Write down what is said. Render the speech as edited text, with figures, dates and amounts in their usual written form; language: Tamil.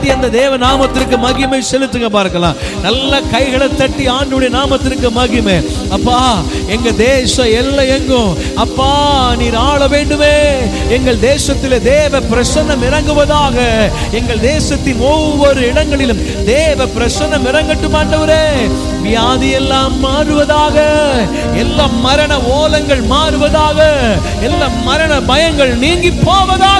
தட்டி அந்த தேவ நாமத்திற்கு மகிமை செலுத்துங்க பார்க்கலாம். நல்ல கைகளை தட்டி ஆண்டவருடைய நாமத்திற்கு மகிமை. அப்பா, எங்க தேசம் எல்லை எங்கும் அப்பா நீர் ஆள வேண்டுமே. எங்கள் தேசத்திலே தேவ பிரசன்னம் இறங்குவதாக. எங்கள் தேசத்தின் ஒவ்வொரு இடங்களிலும் தேவ பிரசன்னம் இறங்கட்டும் ஆண்டவரே. வியாதி எல்லாம் மாறுவதாக. எல்லா மரண ஓலங்கள் மாறுவதாக. எல்லா மரண பயங்கள் நீங்கி போவதாக.